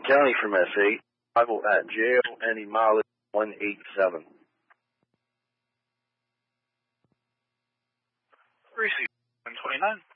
County from S8. Arrival at jail. Any mileage 187. Receive 129.